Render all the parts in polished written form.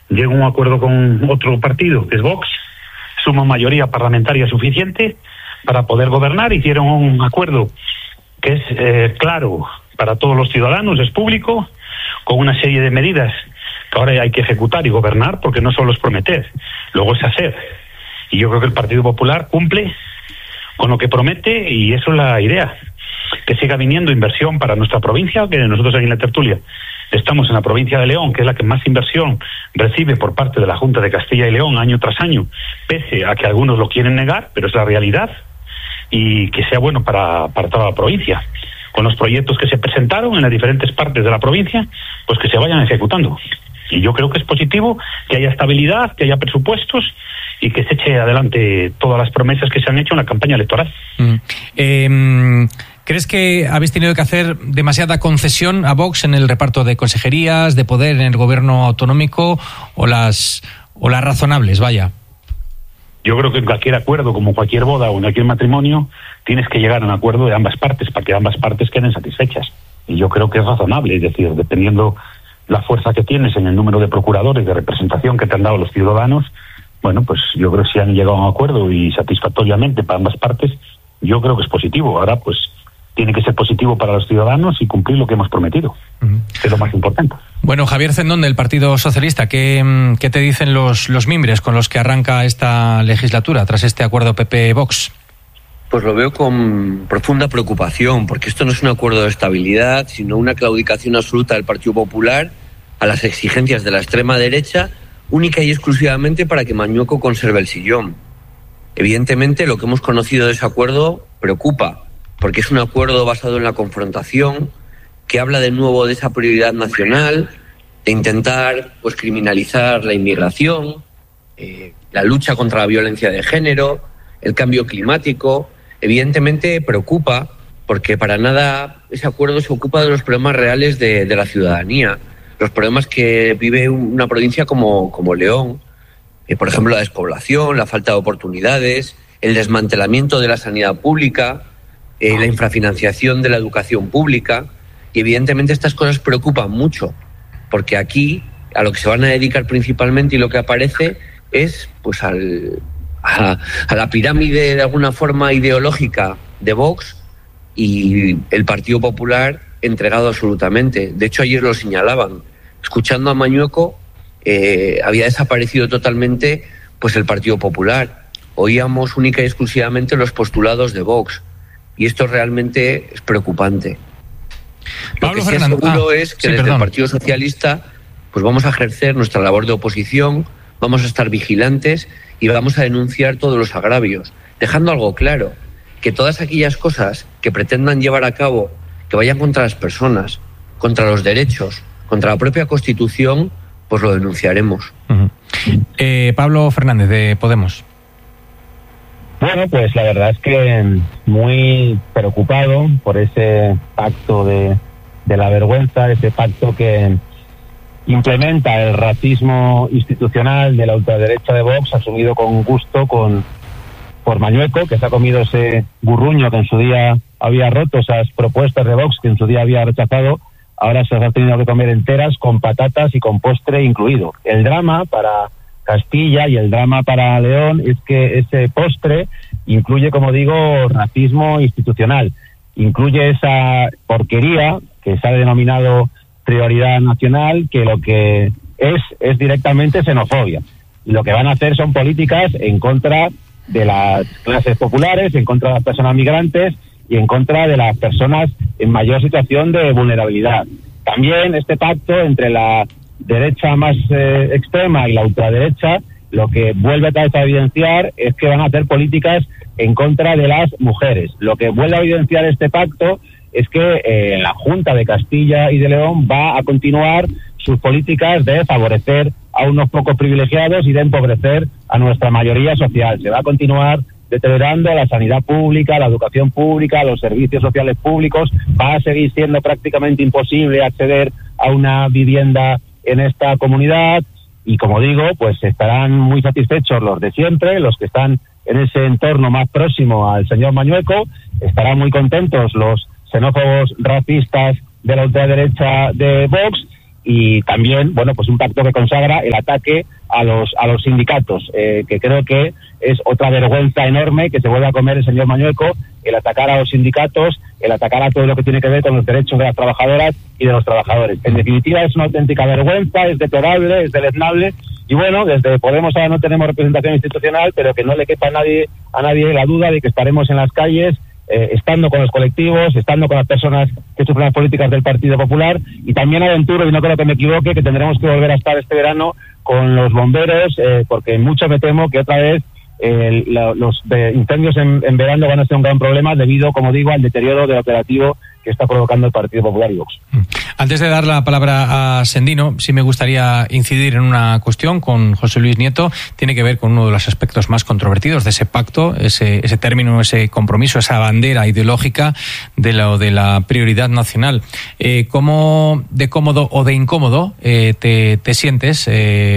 llega a un acuerdo con otro partido, que es Vox, suma mayoría parlamentaria suficiente para poder gobernar. Hicieron un acuerdo que es claro para todos los ciudadanos, es público, con una serie de medidas que ahora hay que ejecutar y gobernar, porque no solo es prometer, luego es hacer. Y yo creo que el Partido Popular cumple con lo que promete, y eso es la idea, que siga viniendo inversión para nuestra provincia, que nosotros aquí en la tertulia estamos en la provincia de León, que es la que más inversión recibe por parte de la Junta de Castilla y León año tras año, pese a que algunos lo quieren negar, pero es la realidad, y que sea bueno para toda la provincia. Con los proyectos que se presentaron en las diferentes partes de la provincia, pues que se vayan ejecutando. Y yo creo que es positivo que haya estabilidad, que haya presupuestos y que se eche adelante todas las promesas que se han hecho en la campaña electoral. ¿Crees que habéis tenido que hacer demasiada concesión a Vox en el reparto de consejerías, de poder en el gobierno autonómico, o las razonables, vaya? Yo creo que en cualquier acuerdo, como cualquier boda o en cualquier matrimonio, tienes que llegar a un acuerdo de ambas partes para que ambas partes queden satisfechas. Y yo creo que es razonable, es decir, dependiendo la fuerza que tienes en el número de procuradores de representación que te han dado los ciudadanos, bueno, pues yo creo que si han llegado a un acuerdo y satisfactoriamente para ambas partes, yo creo que es positivo. Ahora, pues, tiene que ser positivo para los ciudadanos y cumplir lo que hemos prometido. Es lo más importante. Bueno, Javier Cendón, del Partido Socialista, ¿qué te dicen los mimbres con los que arranca esta legislatura tras este acuerdo PP-Vox? Pues lo veo con profunda preocupación, porque esto no es un acuerdo de estabilidad, sino una claudicación absoluta del Partido Popular a las exigencias de la extrema derecha, única y exclusivamente para que Mañueco conserve el sillón. Evidentemente, lo que hemos conocido de ese acuerdo preocupa, porque es un acuerdo basado en la confrontación, que habla de nuevo de esa prioridad nacional, de intentar pues criminalizar la inmigración, la lucha contra la violencia de género, el cambio climático. Evidentemente preocupa, porque para nada ese acuerdo se ocupa de los problemas reales de la ciudadanía, los problemas que vive una provincia como León, por ejemplo la despoblación, la falta de oportunidades, el desmantelamiento de la sanidad pública, la infrafinanciación de la educación pública. Y evidentemente estas cosas preocupan mucho, porque aquí a lo que se van a dedicar principalmente y lo que aparece es pues a la pirámide de alguna forma ideológica de Vox, y el Partido Popular entregado absolutamente. De hecho, ayer lo señalaban, escuchando a Mañueco, había desaparecido totalmente pues el Partido Popular. Oíamos única y exclusivamente los postulados de Vox, y esto realmente es preocupante. Pablo Lo que sí seguro es que desde el Partido Socialista pues vamos a ejercer nuestra labor de oposición, vamos a estar vigilantes y vamos a denunciar todos los agravios, dejando algo claro, que todas aquellas cosas que pretendan llevar a cabo, que vayan contra las personas, contra los derechos, contra la propia Constitución, pues lo denunciaremos. Pablo Fernández, de Podemos. Bueno, pues la verdad es que muy preocupado por ese pacto de la vergüenza, ese pacto que implementa el racismo institucional de la ultraderecha de Vox, asumido con gusto por Mañueco, que se ha comido ese burruño que en su día había roto, esas propuestas de Vox que en su día había rechazado, ahora se las ha tenido que comer enteras, con patatas y con postre incluido. El drama para Castilla y el drama para León es que ese postre incluye, como digo, racismo institucional, incluye esa porquería que se ha denominado prioridad nacional, que lo que es directamente xenofobia, y lo que van a hacer son políticas en contra de las clases populares, en contra de las personas migrantes y en contra de las personas en mayor situación de vulnerabilidad. También este pacto entre la derecha más extrema y la ultraderecha, lo que vuelve a evidenciar es que van a hacer políticas en contra de las mujeres. Lo que vuelve a evidenciar este pacto es que la Junta de Castilla y de León va a continuar sus políticas de favorecer a unos pocos privilegiados y de empobrecer a nuestra mayoría social. Se va a continuar deteriorando la sanidad pública, la educación pública, los servicios sociales públicos. Va a seguir siendo prácticamente imposible acceder a una vivienda en esta comunidad, y como digo, pues estarán muy satisfechos los de siempre, los que están en ese entorno más próximo al señor Mañueco. Estarán muy contentos los xenófobos racistas de la ultraderecha de Vox, y también, bueno, pues un pacto que consagra el ataque a los sindicatos, que creo que es otra vergüenza enorme que se vuelve a comer el señor Mañueco, el atacar a los sindicatos, el atacar a todo lo que tiene que ver con los derechos de las trabajadoras y de los trabajadores. En definitiva, es una auténtica vergüenza, es deplorable, es deleznable, y bueno, desde Podemos ahora no tenemos representación institucional, pero que no le quepa a nadie la duda de que estaremos en las calles, estando con los colectivos, estando con las personas que sufren las políticas del Partido Popular, y también aventuro, y no creo que me equivoque, que tendremos que volver a estar este verano con los bomberos, porque mucho me temo que otra vez los incendios en verano van a ser un gran problema debido, como digo, al deterioro del operativo que está provocando el Partido Popular y Vox. Antes de dar la palabra a Sendino, sí me gustaría incidir en una cuestión con José Luis Nieto. Tiene que ver con uno de los aspectos más controvertidos de ese pacto, ese término, ese compromiso, esa bandera ideológica de la prioridad nacional. ¿Cómo de cómodo o de incómodo te sientes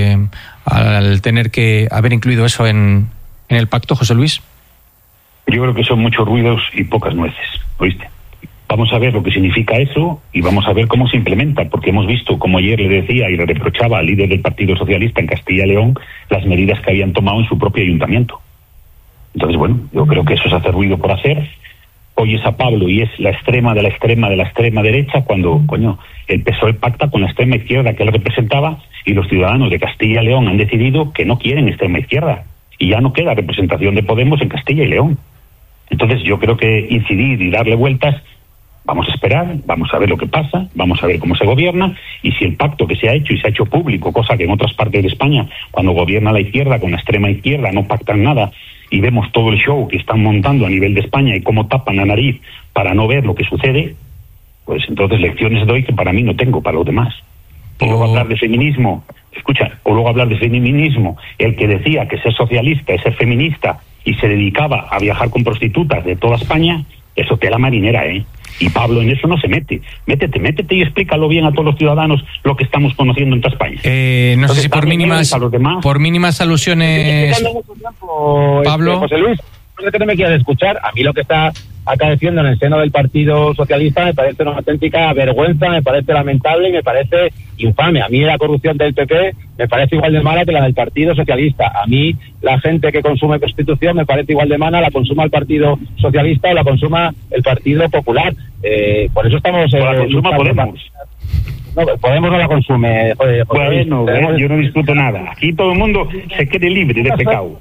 al tener que haber incluido eso en el pacto, José Luis? Yo creo que son muchos ruidos y pocas nueces, ¿oíste? Vamos a ver lo que significa eso y vamos a ver cómo se implementa, porque hemos visto, como ayer le decía y le reprochaba al líder del Partido Socialista en Castilla y León, las medidas que habían tomado en su propio ayuntamiento. Entonces, bueno, yo creo que eso es hacer ruido por hacer. Oyes a Pablo y es la extrema de la extrema de la extrema derecha, cuando, el PSOE pacta con la extrema izquierda que él representaba, y los ciudadanos de Castilla y León han decidido que no quieren extrema izquierda, y ya no queda representación de Podemos en Castilla y León. Entonces yo creo que incidir y darle vueltas, vamos a esperar, vamos a ver lo que pasa, vamos a ver cómo se gobierna, y si el pacto que se ha hecho y se ha hecho público, cosa que en otras partes de España, cuando gobierna la izquierda con la extrema izquierda, no pactan nada, y vemos todo el show que están montando a nivel de España y cómo tapan la nariz para no ver lo que sucede, pues entonces lecciones doy que para mí no tengo, para los demás. Y luego hablar de feminismo, el que decía que ser socialista es ser feminista y se dedicaba a viajar con prostitutas de toda España, eso tela marinera, Y Pablo en eso no se mete. Métete y explícalo bien a todos los ciudadanos lo que estamos conociendo en todo España. No sé si por mínimas alusiones, Pablo. José Luis, no sé que no me quieras escuchar. A mí lo que está acaeciendo en el seno del Partido Socialista me parece una auténtica vergüenza, me parece lamentable y me parece infame. A mí la corrupción del PP me parece igual de mala que la del Partido Socialista. A mí la gente que consume prostitución me parece igual de mala, la consuma el Partido Socialista o la consuma el Partido Popular. Por eso estamos... la consuma Podemos. No, Podemos no la consume. Yo no discuto nada. Aquí todo el mundo se quede libre de pecado.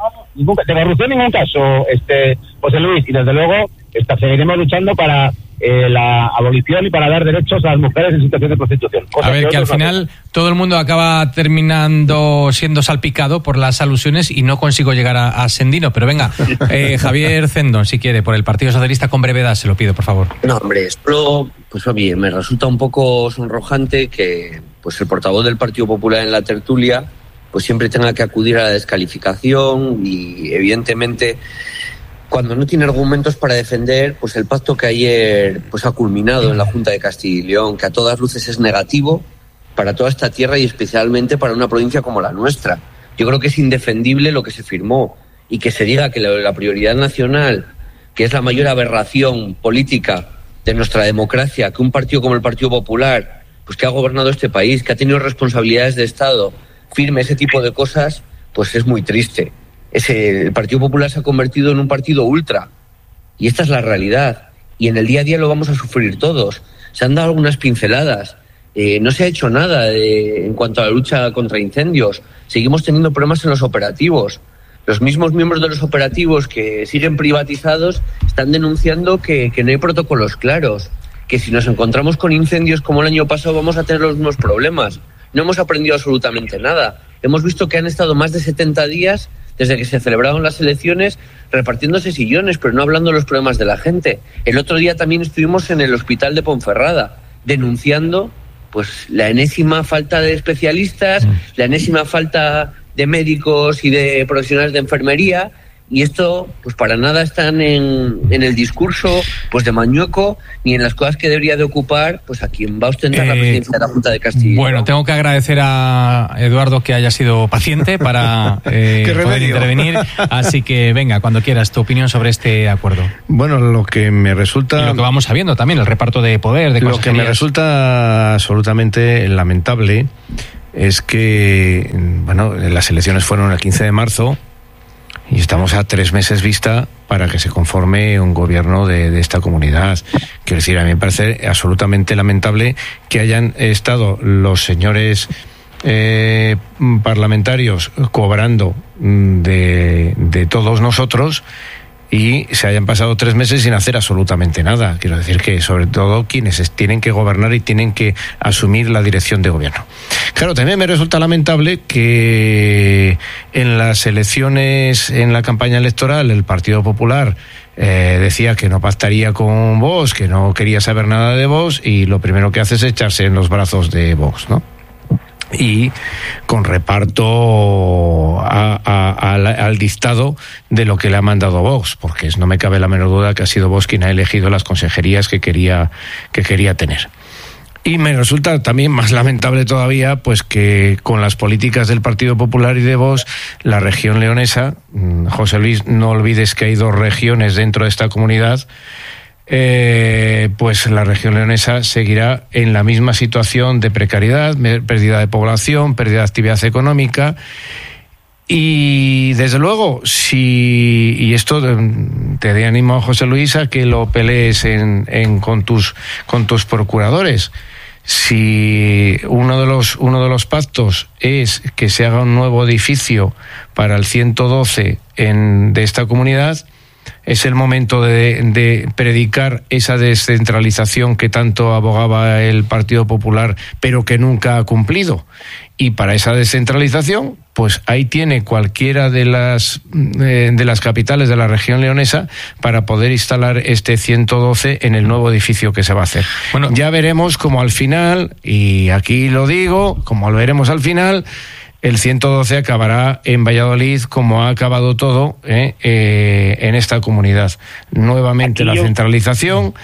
De corrupción en ningún caso, José Luis, y desde luego seguiremos luchando para la abolición y para dar derechos a las mujeres en situación de prostitución. A ver, que al final todo el mundo acaba terminando siendo salpicado por las alusiones y no consigo llegar a Sendino, pero venga, Javier Cendón, si quiere, por el Partido Socialista, con brevedad, se lo pido, por favor. No, hombre, esto, pues oye, me resulta un poco sonrojante que pues el portavoz del Partido Popular en la tertulia pues siempre tenga que acudir a la descalificación y, evidentemente, cuando no tiene argumentos para defender pues el pacto que ayer pues ha culminado en la Junta de Castilla y León, que a todas luces es negativo para toda esta tierra y especialmente para una provincia como la nuestra. Yo creo que es indefendible lo que se firmó y que se diga que la prioridad nacional, que es la mayor aberración política de nuestra democracia, que un partido como el Partido Popular, pues que ha gobernado este país, que ha tenido responsabilidades de Estado, firme ese tipo de cosas, pues es muy triste. El Partido Popular se ha convertido en un partido ultra y esta es la realidad y en el día a día lo vamos a sufrir todos. Se han dado algunas pinceladas, no se ha hecho nada en cuanto a la lucha contra incendios, seguimos teniendo problemas en los operativos. Los mismos miembros de los operativos que siguen privatizados están denunciando que no hay protocolos claros, que si nos encontramos con incendios como el año pasado vamos a tener los mismos problemas. No hemos aprendido absolutamente nada. Hemos visto que han estado más de 70 días desde que se celebraron las elecciones repartiéndose sillones, pero no hablando de los problemas de la gente. El otro día también estuvimos en el hospital de Ponferrada denunciando pues la enésima falta de especialistas, la enésima falta de médicos y de profesionales de enfermería y esto pues para nada están en el discurso pues de Mañueco ni en las cosas que debería de ocupar pues a quien va a ostentar la presidencia de la Junta de Castilla. Bueno, tengo que agradecer a Eduardo que haya sido paciente para poder intervenir, así que venga, cuando quieras, tu opinión sobre este acuerdo. Bueno, lo que me resulta... Y lo que vamos sabiendo también, el reparto de poder, de lo que me resulta absolutamente lamentable es que, bueno, las elecciones fueron el 15 de marzo y estamos a 3 meses vista para que se conforme un gobierno de esta comunidad. Quiero decir, a mí me parece absolutamente lamentable que hayan estado los señores parlamentarios cobrando de todos nosotros y se hayan pasado 3 meses sin hacer absolutamente nada. Quiero decir que, sobre todo, quienes tienen que gobernar y tienen que asumir la dirección de gobierno. Claro, también me resulta lamentable que en las elecciones, en la campaña electoral, el Partido Popular decía que no pactaría con Vox, que no quería saber nada de Vox, y lo primero que hace es echarse en los brazos de Vox, ¿no? Y con reparto al dictado de lo que le ha mandado Vox, porque no me cabe la menor duda que ha sido Vox quien ha elegido las consejerías que quería tener. Y me resulta también más lamentable todavía pues que con las políticas del Partido Popular y de Vox, la región leonesa, José Luis, no olvides que hay 2 regiones dentro de esta comunidad, pues la región leonesa seguirá en la misma situación de precariedad, pérdida de población, pérdida de actividad económica. Y desde luego, y esto te doy ánimo, José Luis, a que lo pelees con tus procuradores. Si uno de los pactos es que se haga un nuevo edificio para el 112 de esta comunidad, es el momento de predicar esa descentralización que tanto abogaba el Partido Popular, pero que nunca ha cumplido. Y para esa descentralización, pues ahí tiene cualquiera de las capitales de la región leonesa para poder instalar este 112 en el nuevo edificio que se va a hacer. Bueno, ya veremos cómo al final, y aquí lo digo, como lo veremos al final, el 112 acabará en Valladolid como ha acabado todo en esta comunidad. Nuevamente la centralización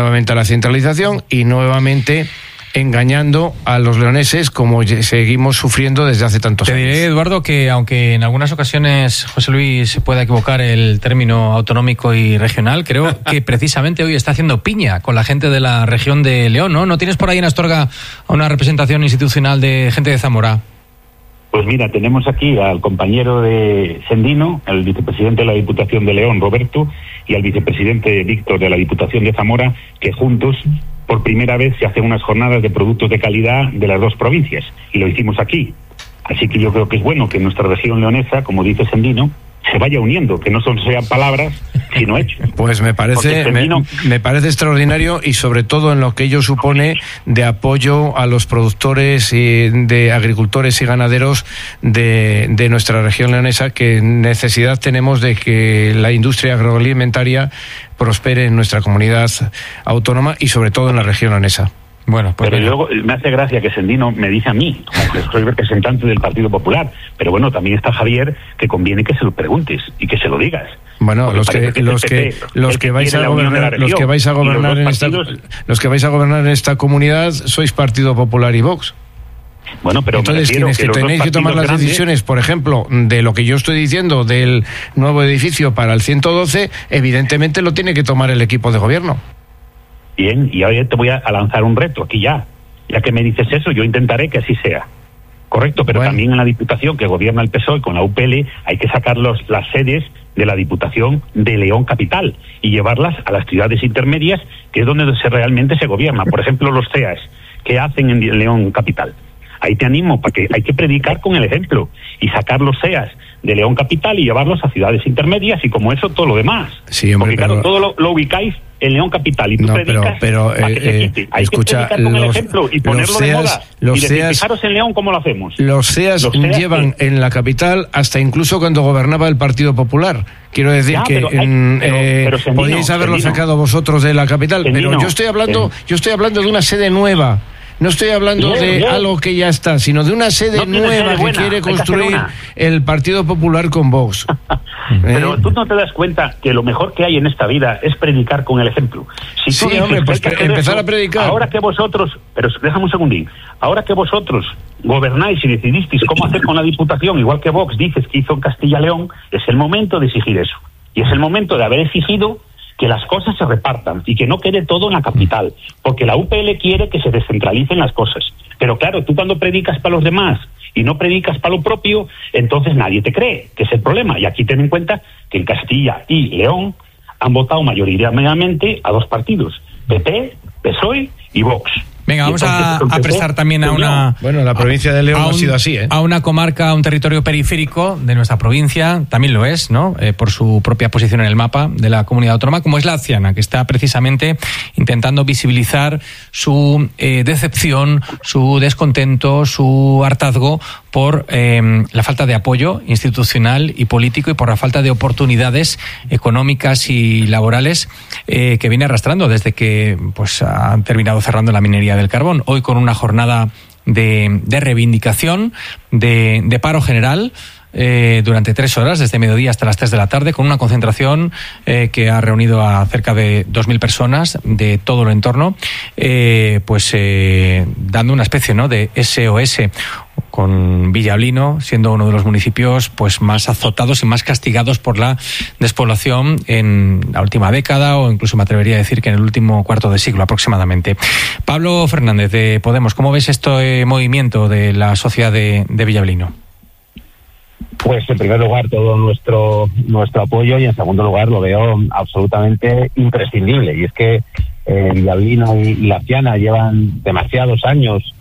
y nuevamente engañando a los leoneses como seguimos sufriendo desde hace tantos años. Te diré, Eduardo, que aunque en algunas ocasiones José Luis se pueda equivocar el término autonómico y regional, creo que precisamente hoy está haciendo piña con la gente de la región de León, ¿no? ¿No tienes por ahí en Astorga a una representación institucional de gente de Zamora? Pues mira, tenemos aquí al compañero de Sendino, al vicepresidente de la Diputación de León, Roberto, y al vicepresidente Víctor de la Diputación de Zamora, que juntos, por primera vez, se hacen unas jornadas de productos de calidad de las 2 provincias, y lo hicimos aquí. Así que yo creo que es bueno que nuestra región leonesa, como dice Sendino, se vaya uniendo, que no solo sean palabras, sino hechos. Pues me parece extraordinario, y sobre todo en lo que ello supone de apoyo a los productores y de agricultores y ganaderos de nuestra región leonesa, que necesidad tenemos de que la industria agroalimentaria prospere en nuestra comunidad autónoma y sobre todo en la región leonesa. Bueno, pues pero luego me hace gracia que Sendino me dice a mí, como que soy representante del Partido Popular, pero bueno, también está Javier, que conviene que se lo preguntes y que se lo digas. Bueno, los que vais a gobernar en esta comunidad sois Partido Popular y Vox. Bueno, pero entonces quienes que tenéis que tomar las decisiones, por ejemplo, de lo que yo estoy diciendo del nuevo edificio para el 112, evidentemente lo tiene que tomar el equipo de gobierno. Bien, y ahora te voy a lanzar un reto aquí ya que me dices eso, yo intentaré que así sea. Correcto, pero bueno, también en la Diputación que gobierna el PSOE con la UPL hay que sacar las sedes de la Diputación de León Capital y llevarlas a las ciudades intermedias, que es donde realmente se gobierna. Por ejemplo, los CEAs, que hacen en León Capital. Ahí te animo, porque hay que predicar con el ejemplo y sacar los CEAs de León Capital y llevarlos a ciudades intermedias, y como eso todo lo demás. Sí, hombre, porque claro, todo lo ubicáis en León Capital y tú predicas para que se quite. Hay escucha, que predicar con el ejemplo y ponerlo de moda. Y fijaros en León cómo lo hacemos. Los CEAs llevan en la capital hasta incluso cuando gobernaba el Partido Popular. Quiero decir pero podíais haberlo sacado vosotros de la capital. Pero yo estoy hablando de una sede nueva No estoy hablando de algo que ya está, sino de una sede nueva que quiere construir el Partido Popular con Vox. Pero tú no te das cuenta que lo mejor que hay en esta vida es predicar con el ejemplo. Si tú dices, hombre, pues empezar a predicar. Ahora que vosotros, pero déjame un segundín, ahora que vosotros gobernáis y decidisteis cómo hacer con la Diputación, igual que Vox dices que hizo en Castilla y León, es el momento de exigir eso. Y es el momento de haber exigido que las cosas se repartan y que no quede todo en la capital, porque la UPL quiere que se descentralicen las cosas. Pero claro, tú cuando predicas para los demás y no predicas para lo propio, entonces nadie te cree, que es el problema. Y aquí ten en cuenta que en Castilla y León han votado mayoritariamente a dos partidos, PP, PSOE y Vox. Venga, vamos a prestar también a una... Bueno, la provincia de León ha sido así, ¿eh? A una comarca, a un territorio periférico de nuestra provincia, también lo es, ¿no? Por su propia posición en el mapa de la comunidad autónoma, como es la Laciana, que está precisamente intentando visibilizar su decepción, su descontento, su hartazgo por la falta de apoyo institucional y político y por la falta de oportunidades económicas y laborales que viene arrastrando desde que pues ha terminado cerrando la minería del carbón. Hoy con una jornada de reivindicación, de paro general, durante 3 horas, desde mediodía hasta las 3 de la tarde, con una concentración que ha reunido a cerca de 2.000 personas de todo el entorno, dando una especie, ¿no?, de SOS, con Villablino siendo uno de los municipios pues más azotados y más castigados por la despoblación en la última década, o incluso me atrevería a decir que en el último cuarto de siglo aproximadamente. Pablo Fernández, de Podemos, ¿cómo ves este movimiento de la sociedad de Villablino? Pues en primer lugar todo nuestro apoyo, y en segundo lugar lo veo absolutamente imprescindible, y es que Villablino y Laciana llevan demasiados años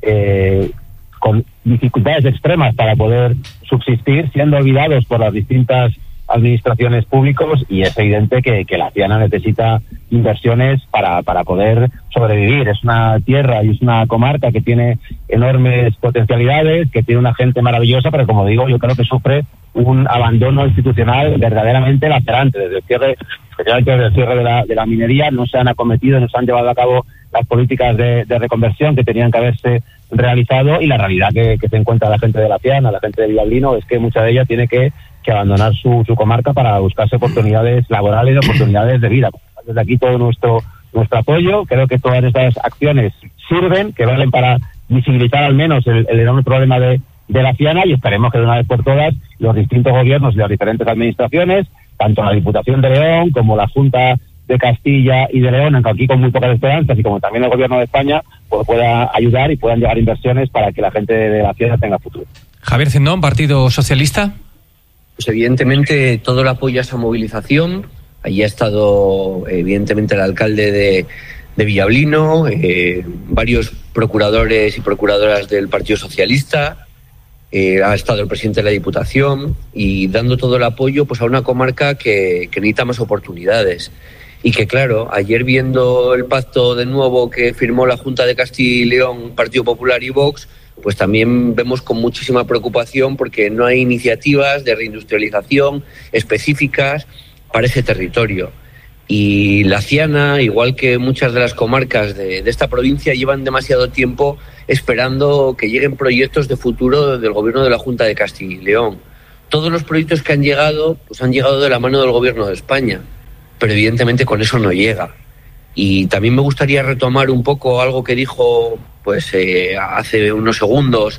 con dificultades extremas para poder subsistir, siendo olvidados por las distintas administraciones públicas, y es evidente que Laciana necesita inversiones para poder sobrevivir. Es una tierra y es una comarca que tiene enormes potencialidades, que tiene una gente maravillosa, pero como digo, yo creo que sufre un abandono institucional verdaderamente lacerante. Desde el cierre, especialmente desde el cierre de la minería, no se han acometido, no se han llevado a cabo las políticas de reconversión que tenían que haberse realizado, y la realidad que se encuentra la gente de Laciana, la gente de Villablino, es que mucha de ella tiene que abandonar su comarca para buscarse oportunidades laborales y oportunidades de vida. Desde aquí todo nuestro apoyo. Creo que todas estas acciones sirven, que valen para visibilizar al menos el enorme problema de Laciana, y esperemos que de una vez por todas los distintos gobiernos y las diferentes administraciones, tanto la Diputación de León como la Junta de Castilla y de León, aunque aquí con muy pocas esperanzas, y como también el Gobierno de España, pues pueda ayudar y puedan llegar inversiones para que la gente de Laciana tenga futuro. Javier Cendón, Partido Socialista. Pues evidentemente todo el apoyo a esa movilización. Allí ha estado evidentemente el alcalde de Villablino, varios procuradores y procuradoras del Partido Socialista, ha estado el presidente de la Diputación, y dando todo el apoyo pues a una comarca que necesita más oportunidades. Y que claro, ayer viendo el pacto de nuevo que firmó la Junta de Castilla y León, Partido Popular y Vox, pues también vemos con muchísima preocupación porque no hay iniciativas de reindustrialización específicas para ese territorio. Y Laciana, igual que muchas de las comarcas de esta provincia, llevan demasiado tiempo esperando que lleguen proyectos de futuro del gobierno de la Junta de Castilla y León. Todos los proyectos que han llegado, pues han llegado de la mano del gobierno de España, pero evidentemente con eso no llega. Y también me gustaría retomar un poco algo que dijo pues hace unos segundos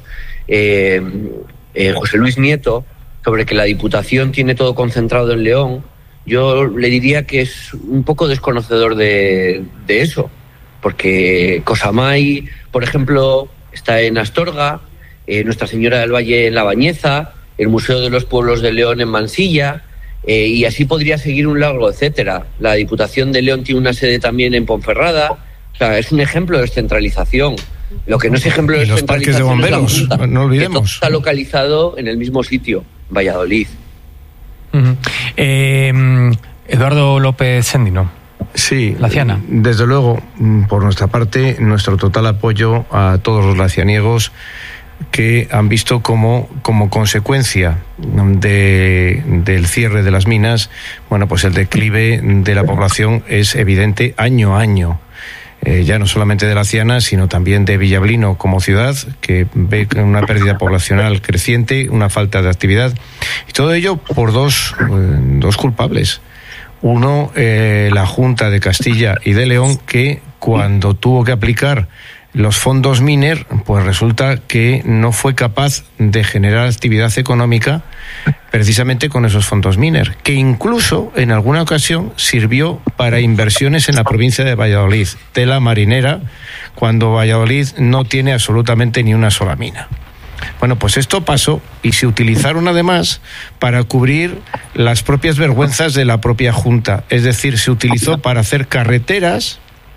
José Luis Nieto, sobre que la Diputación tiene todo concentrado en León. Yo le diría que es un poco desconocedor de eso, porque Cosamay, por ejemplo, está en Astorga, Nuestra Señora del Valle en La Bañeza, el Museo de los Pueblos de León en Mansilla, y así podría seguir un largo etcétera. La Diputación de León tiene una sede también en Ponferrada. O sea, es un ejemplo de descentralización. Lo que no es ejemplo de descentralización es la Junta, no olvidemos, que todo está localizado en el mismo sitio, Valladolid. Uh-huh. Eduardo López Sendino. Sí, Laciana. Desde luego, por nuestra parte, nuestro total apoyo a todos los lacianiegos que han visto como consecuencia del cierre de las minas, bueno, pues el declive de la población es evidente año a año. ya no solamente de Laciana, sino también de Villablino como ciudad, que ve una pérdida poblacional creciente, una falta de actividad, y todo ello por dos culpables. Uno, la Junta de Castilla y de León, que cuando tuvo que aplicar los fondos Miner, pues resulta que no fue capaz de generar actividad económica precisamente con esos fondos Miner, que incluso en alguna ocasión sirvió para inversiones en la provincia de Valladolid, tela marinera, cuando Valladolid no tiene absolutamente ni una sola mina. Bueno, pues esto pasó y se utilizaron además para cubrir las propias vergüenzas de la propia Junta, es decir, se utilizó para hacer carreteras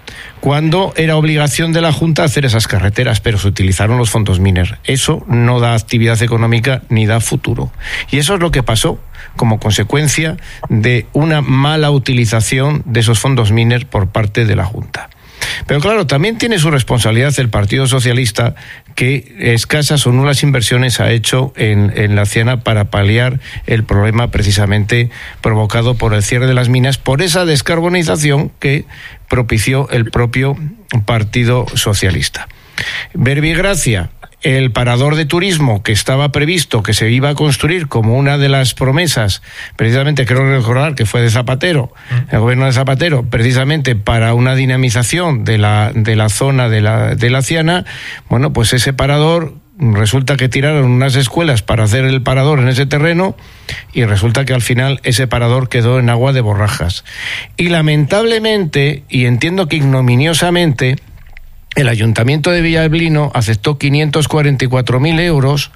cuando era obligación de la Junta hacer esas carreteras, pero se utilizaron los fondos Miner. Eso no da actividad económica ni da futuro. Y eso es lo que pasó como consecuencia de una mala utilización de esos fondos Miner por parte de la Junta. Pero claro, también tiene su responsabilidad el Partido Socialista, que escasas o nulas inversiones ha hecho en Laciana para paliar el problema precisamente provocado por el cierre de las minas, por esa descarbonización que propició el propio Partido Socialista. Verbigracia, el parador de turismo que estaba previsto, que se iba a construir como una de las promesas, precisamente creo recordar que fue de Zapatero, el gobierno de Zapatero, precisamente para una dinamización de la zona de Laciana, bueno, pues ese parador, resulta que tiraron unas escuelas para hacer el parador en ese terreno y resulta que al final ese parador quedó en agua de borrajas. Y lamentablemente, y entiendo que ignominiosamente, el Ayuntamiento de Villablino aceptó 544.000 euros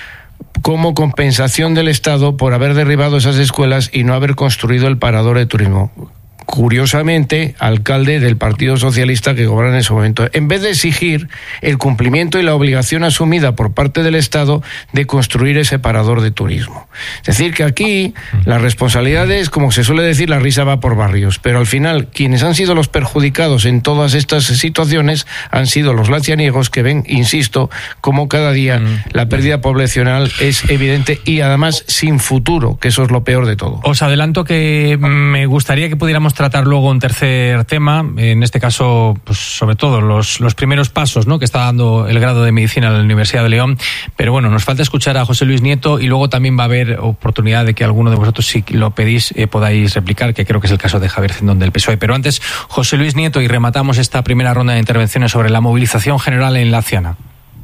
como compensación del Estado por haber derribado esas escuelas y no haber construido el parador de turismo. Curiosamente, alcalde del Partido Socialista que gobierna en ese momento, en vez de exigir el cumplimiento y la obligación asumida por parte del Estado de construir ese parador de turismo. Es decir, que aquí las responsabilidades, como se suele decir, la risa va por barrios, pero al final quienes han sido los perjudicados en todas estas situaciones han sido los lacianiegos, que ven, insisto, como cada día la pérdida poblacional es evidente y además sin futuro, que eso es lo peor de todo. Os adelanto que me gustaría que pudiéramos tratar luego un tercer tema, en este caso, pues sobre todo los primeros pasos, ¿no?, que está dando el grado de Medicina en la Universidad de León, pero bueno, nos falta escuchar a José Luis Nieto y luego también va a haber oportunidad de que alguno de vosotros, si lo pedís, podáis replicar, que creo que es el caso de Javier Cendón del PSOE. Pero antes, José Luis Nieto, y rematamos esta primera ronda de intervenciones sobre la movilización general en Laciana.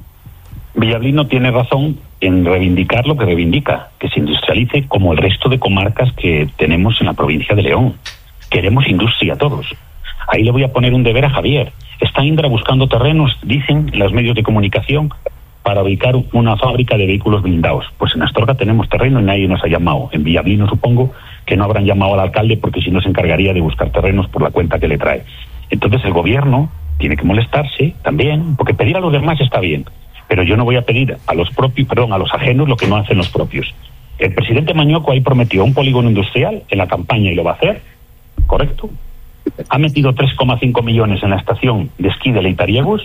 Villablino tiene razón en reivindicar lo que reivindica, que se industrialice como el resto de comarcas que tenemos en la provincia de León. Queremos industria todos. Ahí le voy a poner un deber a Javier. Está Indra buscando terrenos, dicen los medios de comunicación, para ubicar una fábrica de vehículos blindados. Pues en Astorga tenemos terreno y nadie nos ha llamado. En Villablino supongo que no habrán llamado al alcalde porque si no se encargaría de buscar terrenos por la cuenta que le trae. Entonces el gobierno tiene que molestarse también, porque pedir a los demás está bien, pero yo no voy a pedir a los ajenos lo que no hacen los propios. El presidente Mañoco ahí prometió un polígono industrial en la campaña y lo va a hacer. Correcto. Ha metido 3,5 millones en la estación de esquí de Leitariegos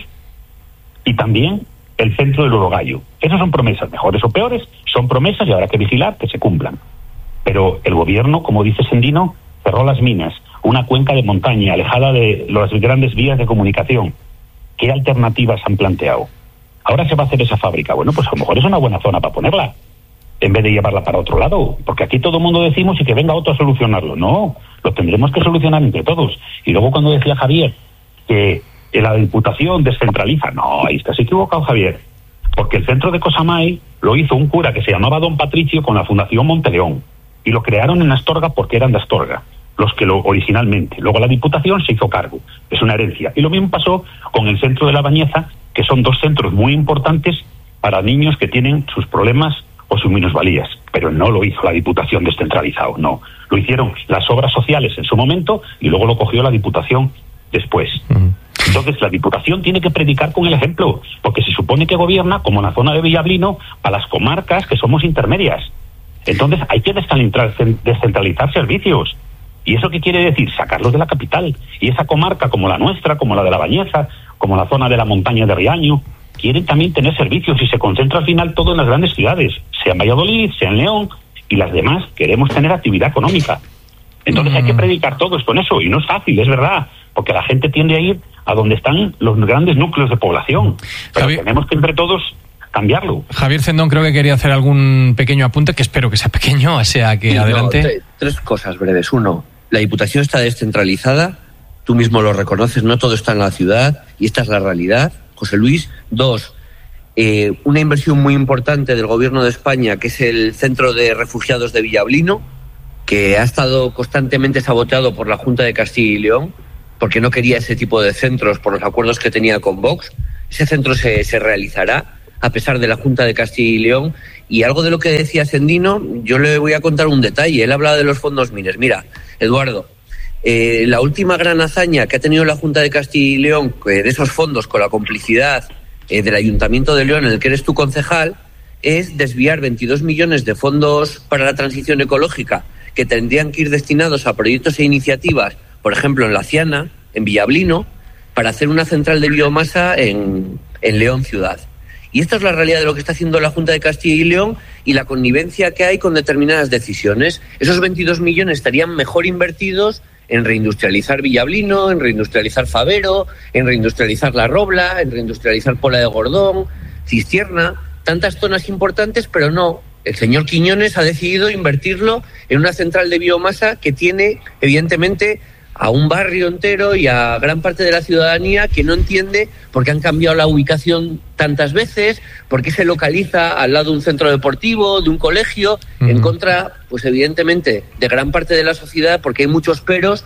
y también el centro del Urogallo. Esas son promesas, mejores o peores, son promesas y habrá que vigilar que se cumplan. Pero el gobierno, como dice Sendino, cerró las minas, una cuenca de montaña alejada de las grandes vías de comunicación. ¿Qué alternativas han planteado? Ahora se va a hacer esa fábrica. Bueno, pues a lo mejor es una buena zona para ponerla, en vez de llevarla para otro lado, porque aquí todo el mundo decimos y que venga otro a solucionarlo. No, lo tendremos que solucionar entre todos. Y luego cuando decía Javier que la Diputación descentraliza, no, ahí estás equivocado, Javier, porque el centro de Cosamay lo hizo un cura que se llamaba Don Patricio con la Fundación Monteleón, y lo crearon en Astorga porque eran de Astorga, los que lo originalmente. Luego la Diputación se hizo cargo, es una herencia. Y lo mismo pasó con el centro de La Bañeza, que son dos centros muy importantes para niños que tienen sus problemas o sus minusvalías, pero no lo hizo la Diputación descentralizado, no. Lo hicieron las obras sociales en su momento y luego lo cogió la Diputación después. Entonces la Diputación tiene que predicar con el ejemplo, porque se supone que gobierna, como en la zona de Villablino, a las comarcas que somos intermedias. Entonces hay que descentralizar servicios. ¿Y eso qué quiere decir? Sacarlos de la capital. Y esa comarca, como la nuestra, como la de La Bañeza, como la zona de la montaña de Riaño, quieren también tener servicios y se concentra al final todo en las grandes ciudades, sea en Valladolid, sea en León, y las demás queremos tener actividad económica. Entonces hay que predicar todos con eso, y no es fácil, es verdad, porque la gente tiende a ir a donde están los grandes núcleos de población. Pero tenemos que entre todos cambiarlo. Javier Cendón creo que quería hacer algún pequeño apunte, que espero que sea pequeño, o sea que adelante. Tres cosas breves. Uno, la Diputación está descentralizada, tú mismo lo reconoces, no todo está en la ciudad, y esta es la realidad, José Luis. Dos, una inversión muy importante del Gobierno de España, que es el Centro de Refugiados de Villablino, que ha estado constantemente saboteado por la Junta de Castilla y León, porque no quería ese tipo de centros por los acuerdos que tenía con Vox. Ese centro se realizará a pesar de la Junta de Castilla y León. Y algo de lo que decía Sendino, yo le voy a contar un detalle. Él hablaba de los fondos Mines. Mira, Eduardo, la última gran hazaña que ha tenido la Junta de Castilla y León de esos fondos, con la complicidad del Ayuntamiento de León, en el que eres tú concejal, es desviar 22 millones de fondos para la transición ecológica que tendrían que ir destinados a proyectos e iniciativas, por ejemplo en La Ciana, en Villablino, para hacer una central de biomasa en León ciudad. Y esta es la realidad de lo que está haciendo la Junta de Castilla y León y la connivencia que hay con determinadas decisiones. Esos 22 millones estarían mejor invertidos en reindustrializar Villablino, en reindustrializar Favero, en reindustrializar La Robla, en reindustrializar Pola de Gordón, Cistierna, tantas zonas importantes, pero no. El señor Quiñones ha decidido invertirlo en una central de biomasa que tiene, evidentemente, a un barrio entero y a gran parte de la ciudadanía que no entiende por qué han cambiado la ubicación tantas veces, por qué se localiza al lado de un centro deportivo, de un colegio, en contra, pues evidentemente, de gran parte de la sociedad, porque hay muchos peros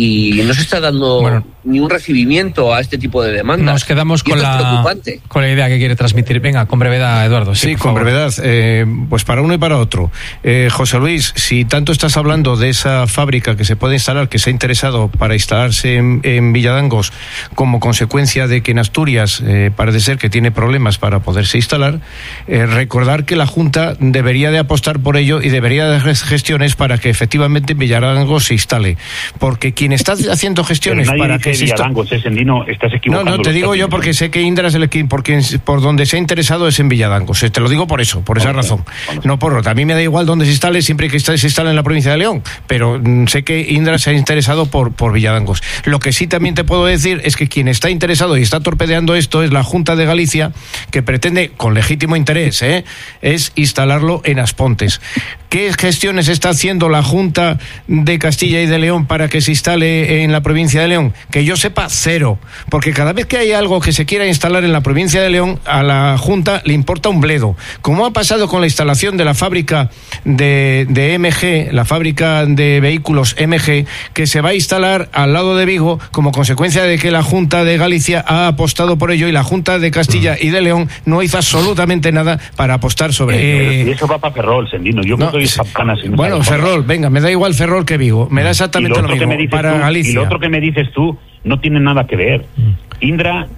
y no se está dando ni un recibimiento a este tipo de demandas. Nos quedamos con la idea que quiere transmitir. Venga, con brevedad, Eduardo. Sí, con brevedad. Pues para uno y para otro. José Luis, si tanto estás hablando de esa fábrica que se puede instalar, que se ha interesado para instalarse en Villadangos, como consecuencia de que en Asturias parece ser que tiene problemas para poderse instalar, recordar que la Junta debería de apostar por ello y debería de hacer gestiones para que efectivamente en Villadangos se instale. Porque quien está haciendo gestiones para que Villadangos, Sendino, estás equivocando. No, te digo yo porque sé que Indra es el equipo, porque por donde se ha interesado es en Villadangos. Te lo digo por eso, por esa razón. No por otra. A mí me da igual dónde se instale, siempre que se instale en la provincia de León, pero sé que Indra se ha interesado por Villadangos. Lo que sí también te puedo decir es que quien está interesado y está torpedeando esto es la Junta de Galicia, que pretende, con legítimo interés, es instalarlo en Aspontes. ¿Qué gestiones está haciendo la Junta de Castilla y de León para que se instale en la provincia de León? Que yo sepa, cero. Porque cada vez que hay algo que se quiera instalar en la provincia de León, a la Junta le importa un bledo. Como ha pasado con la instalación de la fábrica de MG, la fábrica de vehículos MG, que se va a instalar al lado de Vigo, como consecuencia de que la Junta de Galicia ha apostado por ello y la Junta de Castilla y de León no hizo absolutamente nada para apostar sobre ello. Y eso va para Ferrol, Sendino. Yo creo que bueno, Ferrol, venga, me da igual Ferrol que Vigo, me da exactamente lo mismo para Galicia. Y lo otro que me dices tú no tiene nada que ver. Indra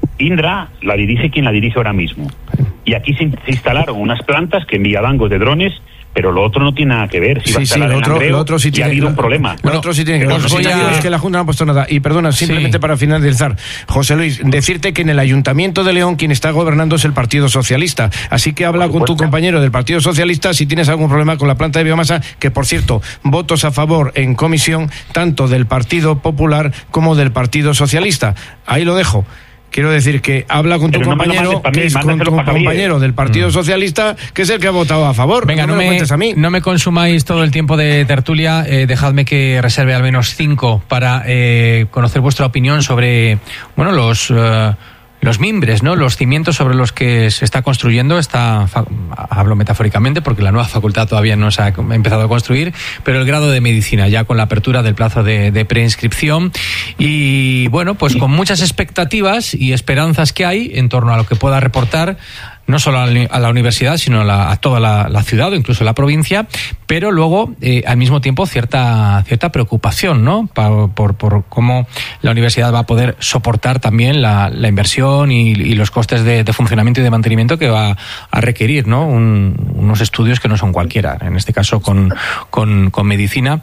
la dirige quien la dirige ahora mismo. Y aquí se instalaron unas plantas que en Villadangos de drones, pero lo otro no tiene nada que ver. Si va a instalar lo otro sí tiene, ha habido un problema. Lo otro sí tiene que ver. Es que la Junta no ha puesto nada. Y perdona, simplemente para finalizar, José Luis, decirte que en el Ayuntamiento de León quien está gobernando es el Partido Socialista. Así que habla con tu compañero del Partido Socialista si tienes algún problema con la planta de biomasa, que por cierto, votos a favor en comisión tanto del Partido Popular como del Partido Socialista. Ahí lo dejo. Quiero decir que habla con tu compañero, que es con tu compañero del Partido Socialista, que es el que ha votado a favor. Venga, no me consumáis todo el tiempo de tertulia. Dejadme que reserve al menos 5 para conocer vuestra opinión sobre, bueno, los mimbres, ¿no? Los cimientos sobre los que se está construyendo hablo metafóricamente porque la nueva facultad todavía no se ha empezado a construir, pero el grado de medicina ya con la apertura del plazo de preinscripción y bueno, pues con muchas expectativas y esperanzas que hay en torno a lo que pueda reportar no solo a la universidad, sino a toda la ciudad o incluso la provincia, pero luego, al mismo tiempo, cierta preocupación, ¿no? Por cómo la universidad va a poder soportar también la inversión y los costes de funcionamiento y de mantenimiento que va a requerir, ¿no? Unos estudios que no son cualquiera, en este caso con medicina.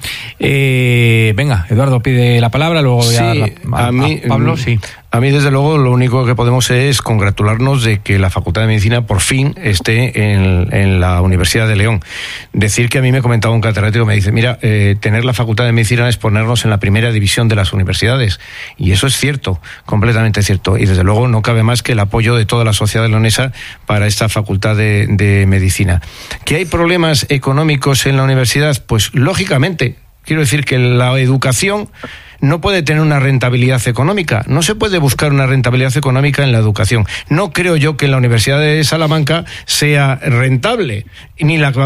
Venga, Eduardo pide la palabra, luego voy a Pablo, sí. A mí, desde luego, lo único que podemos es congratularnos de que la Facultad de Medicina por fin esté en la Universidad de León. Decir que a mí me comentaba un catedrático, me dice, mira, tener la Facultad de Medicina es ponernos en la primera división de las universidades. Y eso es cierto, completamente cierto. Y desde luego no cabe más que el apoyo de toda la sociedad leonesa para esta Facultad de Medicina. ¿Que hay problemas económicos en la universidad? Pues lógicamente. Quiero decir que la educación no puede tener una rentabilidad económica. No se puede buscar una rentabilidad económica en la educación. No creo yo que la Universidad de Salamanca sea rentable, ni la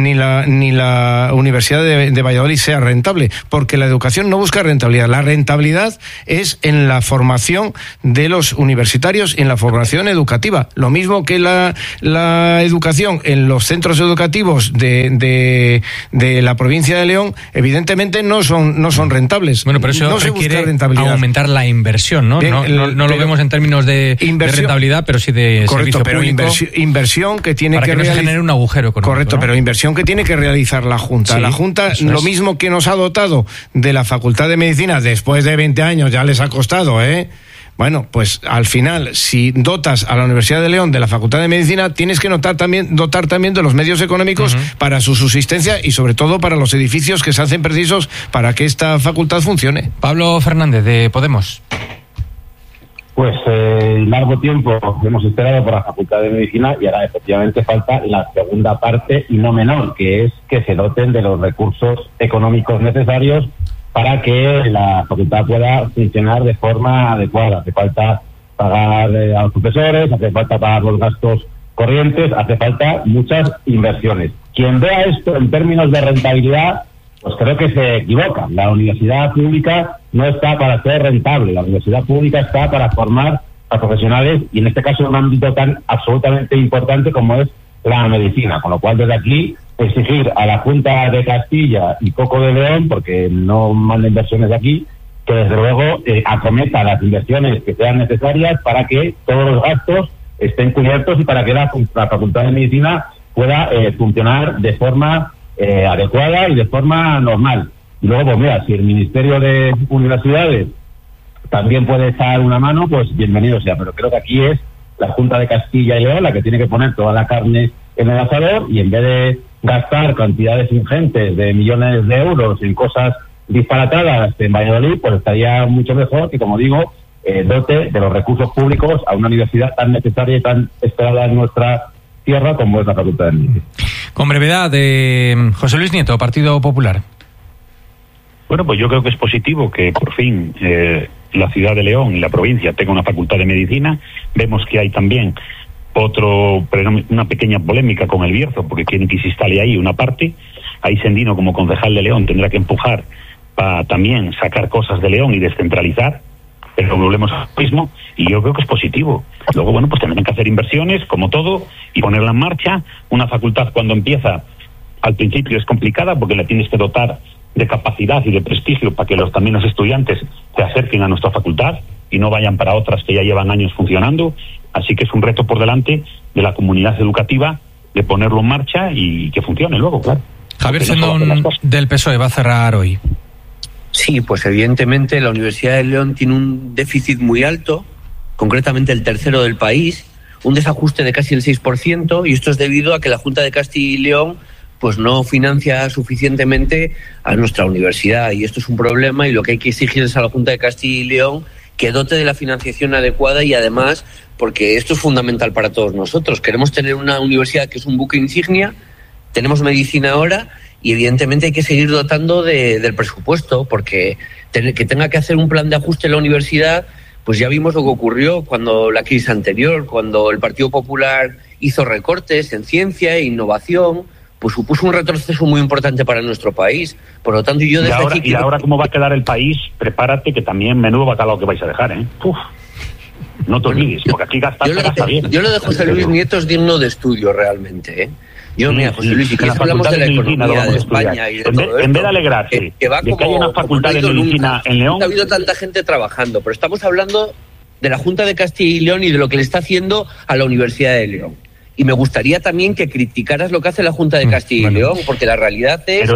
Universidad de Valladolid sea rentable, porque la educación no busca rentabilidad. La rentabilidad es en la formación de los universitarios, en la formación educativa. Lo mismo que la educación en los centros educativos de la provincia de León, evidentemente no son rentables. Bueno, pero eso no requiere aumentar la inversión, ¿no? Bien, no lo vemos en términos de rentabilidad, pero sí de correcto, servicio público. Inversión que tiene para que no se genere un agujero económico. Correcto, ¿no? Pero inversión que tiene que realizar la Junta. Sí, la Junta, lo mismo que nos ha dotado de la Facultad de Medicina, después de 20 años ya les ha costado, Bueno, pues al final, si dotas a la Universidad de León de la Facultad de Medicina, tienes que dotar también de los medios económicos para su subsistencia y sobre todo para los edificios que se hacen precisos para que esta facultad funcione. Pablo Fernández, de Podemos. Pues largo tiempo hemos esperado por la Facultad de Medicina y ahora efectivamente falta la segunda parte y no menor, que es que se doten de los recursos económicos necesarios para que la facultad pueda funcionar de forma adecuada. Hace falta pagar a los profesores, hace falta pagar los gastos corrientes, hace falta muchas inversiones. Quien vea esto en términos de rentabilidad, pues creo que se equivoca. La universidad pública no está para ser rentable, la universidad pública está para formar a profesionales y en este caso en un ámbito tan absolutamente importante como es la medicina, con lo cual desde aquí exigir a la Junta de Castilla y Coco de León, porque no manda inversiones de aquí, que desde luego acometa las inversiones que sean necesarias para que todos los gastos estén cubiertos y para que la Facultad de Medicina pueda funcionar de forma adecuada y de forma normal. Y luego, pues mira, si el Ministerio de Universidades también puede echar una mano, pues bienvenido sea, pero creo que aquí es la Junta de Castilla y León la que tiene que poner toda la carne en el asador y en vez de gastar cantidades ingentes de millones de euros en cosas disparatadas en Valladolid, pues estaría mucho mejor que, como digo, dote de los recursos públicos a una universidad tan necesaria y tan esperada en nuestra tierra como es la Facultad de Medicina. Con brevedad, de José Luis Nieto, Partido Popular. Bueno, pues yo creo que es positivo que por fin la ciudad de León y la provincia tenga una Facultad de Medicina. Vemos que hay también una pequeña polémica con el Bierzo, porque quieren que se instale ahí una parte. Ahí Sendino, como concejal de León, tendrá que empujar para también sacar cosas de León y descentralizar, pero volvemos a lo mismo, y yo creo que es positivo. Luego, bueno, pues tendrán que hacer inversiones, como todo, y ponerla en marcha. Una facultad cuando empieza, al principio es complicada, porque la tienes que dotar de capacidad y de prestigio para que también los estudiantes se acerquen a nuestra facultad y no vayan para otras que ya llevan años funcionando. Así que es un reto por delante de la comunidad educativa de ponerlo en marcha y que funcione luego, claro. Javier Sendón, del PSOE, va a cerrar hoy. Sí, pues evidentemente la Universidad de León tiene un déficit muy alto, concretamente el tercero del país, un desajuste de casi el 6%, y esto es debido a que la Junta de Castilla y León pues no financia suficientemente a nuestra universidad, y esto es un problema, y lo que hay que exigir es a la Junta de Castilla y León que dote de la financiación adecuada, y además, porque esto es fundamental para todos nosotros, queremos tener una universidad que es un buque insignia, tenemos medicina ahora, y evidentemente hay que seguir dotando del presupuesto, porque que tenga que hacer un plan de ajuste en la universidad, pues ya vimos lo que ocurrió cuando la crisis anterior, cuando el Partido Popular hizo recortes en ciencia e innovación, pues supuso un retroceso muy importante para nuestro país. Por lo tanto, yo desde aquí... Y ahora, ¿cómo va a quedar el país? Prepárate, que también menudo bacalao que vais a dejar, ¿eh? Uf. No te olvides, porque aquí gastar se gasta bien. Yo lo de José Luis Nieto es digno de estudio realmente, ¿eh? Yo, mira, José Luis, si quieres hablamos de la economía de España y de todo esto, en vez de alegrarse que va de que haya una facultad de medicina en León... No ha habido tanta gente trabajando, pero estamos hablando de la Junta de Castilla y León y de lo que le está haciendo a la Universidad de León. Y me gustaría también que criticaras lo que hace la Junta de Castilla y León, porque la realidad es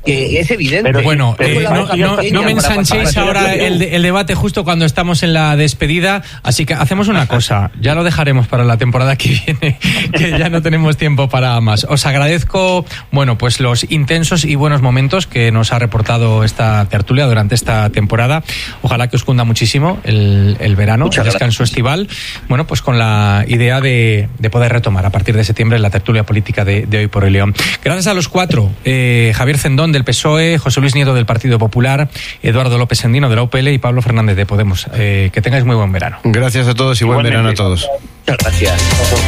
que es evidente. Pero bueno, no me ensanchéis ahora el debate justo cuando estamos en la despedida, así que hacemos una cosa, ya lo dejaremos para la temporada que viene, que ya no tenemos tiempo para más. Os agradezco, bueno, pues los intensos y buenos momentos que nos ha reportado esta tertulia durante esta temporada. Ojalá que os cunda muchísimo el verano, el descanso estival, bueno, pues con la idea de poder retomar a partir de septiembre la tertulia política de Hoy por el León. Gracias a los cuatro, Javier Cendón del PSOE, José Luis Nieto del Partido Popular, Eduardo López Sendino de la UPL y Pablo Fernández de Podemos. Que tengáis muy buen verano. Gracias a todos y buen verano a todos. Muchas gracias.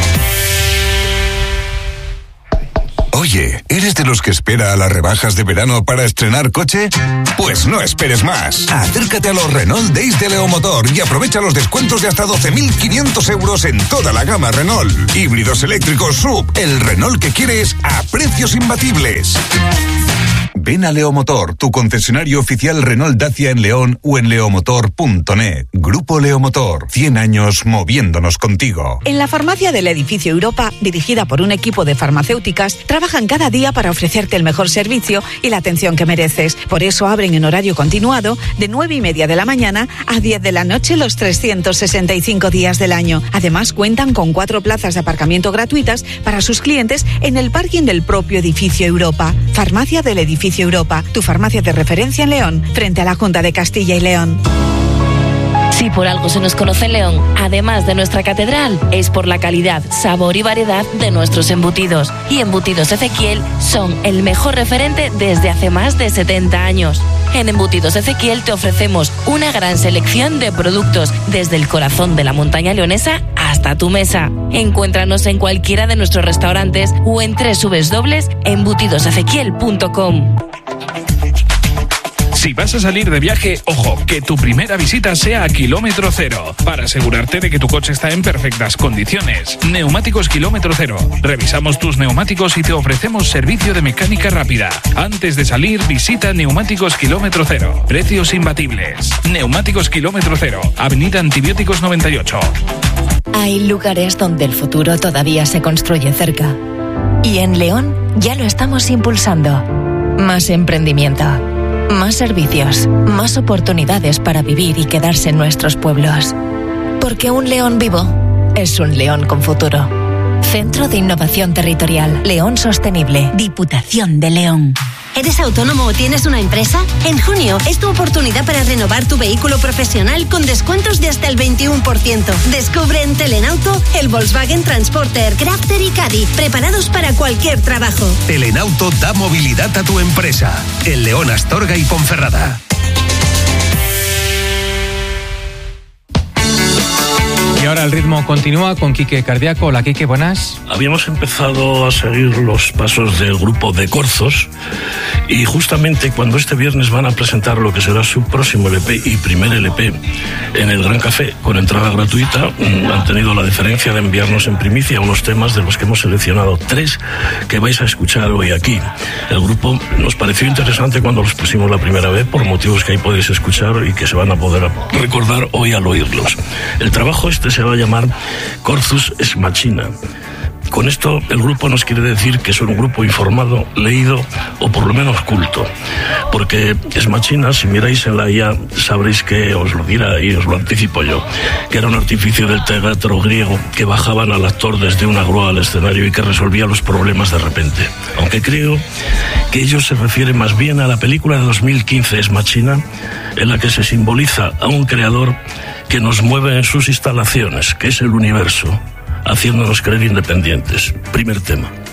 Oye, ¿eres de los que espera a las rebajas de verano para estrenar coche? Pues no esperes más. Acércate a los Renault Days de Leomotor y aprovecha los descuentos de hasta 12.500 euros en toda la gama Renault. Híbridos eléctricos SUV, el Renault que quieres a precios imbatibles. Ven a Leomotor, tu concesionario oficial Renault Dacia en León o en leomotor.net. Grupo Leomotor, 100 años moviéndonos contigo. En la farmacia del Edificio Europa, dirigida por un equipo de farmacéuticas, trabajan cada día para ofrecerte el mejor servicio y la atención que mereces. Por eso abren en horario continuado de 9:30 de la mañana a 10 de la noche los 365 días del año. Además, cuentan con 4 plazas de aparcamiento gratuitas para sus clientes en el parking del propio Edificio Europa. Farmacia del Edificio Europa, tu farmacia de referencia en León, frente a la Junta de Castilla y León. Si por algo se nos conoce en León, además de nuestra catedral, es por la calidad, sabor y variedad de nuestros embutidos. Y Embutidos Ezequiel son el mejor referente desde hace más de 70 años. En Embutidos Ezequiel te ofrecemos una gran selección de productos, desde el corazón de la montaña leonesa hasta tu mesa. Encuéntranos en cualquiera de nuestros restaurantes o en www.embutidosezequiel.com. Si vas a salir de viaje, ojo, que tu primera visita sea a kilómetro cero, para asegurarte de que tu coche está en perfectas condiciones. Neumáticos Kilómetro Cero. Revisamos tus neumáticos y te ofrecemos servicio de mecánica rápida. Antes de salir, visita Neumáticos Kilómetro Cero. Precios imbatibles. Neumáticos Kilómetro Cero. Avenida Antibióticos 98. Hay lugares donde el futuro todavía se construye cerca. Y en León ya lo estamos impulsando. Más emprendimiento. Más servicios, más oportunidades para vivir y quedarse en nuestros pueblos. Porque un León vivo es un León con futuro. Centro de Innovación Territorial, León Sostenible, Diputación de León. ¿Eres autónomo o tienes una empresa? En junio es tu oportunidad para renovar tu vehículo profesional con descuentos de hasta el 21%. Descubre en Telenauto el Volkswagen Transporter, Crafter y Caddy, preparados para cualquier trabajo. Telenauto da movilidad a tu empresa. En León, Astorga y Ponferrada. Y ahora el ritmo continúa con Quique Cardíaco. Hola, Quique, buenas. Habíamos empezado a seguir los pasos del grupo de Corzos y justamente cuando este viernes van a presentar lo que será su próximo LP y primer LP en el Gran Café con entrada gratuita, han tenido la deferencia de enviarnos en primicia unos temas de los que hemos seleccionado 3 que vais a escuchar hoy aquí. El grupo nos pareció interesante cuando los pusimos la primera vez por motivos que ahí podéis escuchar y que se van a poder recordar hoy al oírlos. El trabajo se va a llamar Corzos es Machina. Con esto el grupo nos quiere decir que son un grupo informado, leído o por lo menos culto. Porque es Machina, si miráis en la IA sabréis que os lo dirá y os lo anticipo yo, que era un artificio del teatro griego que bajaban al actor desde una grúa al escenario y que resolvía los problemas de repente. Aunque creo que ello se refiere más bien a la película de 2015 Es Machina, en la que se simboliza a un creador que nos mueve en sus instalaciones, que es el universo, haciéndonos creer independientes. Primer tema.